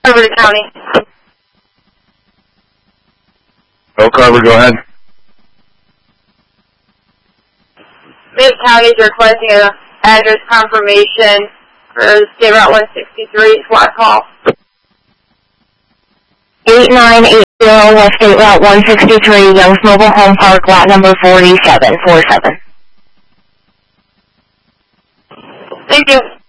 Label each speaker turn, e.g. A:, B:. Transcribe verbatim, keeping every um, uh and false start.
A: Carver County.
B: Oh, Carver, go ahead.
A: Mid County is requesting an address confirmation for State Route one sixty-three, SWAT call.
C: eight nine eight zero West State Route one sixty-three, Young's Mobile Home Park, lot number forty-seven forty-seven.
A: Thank you.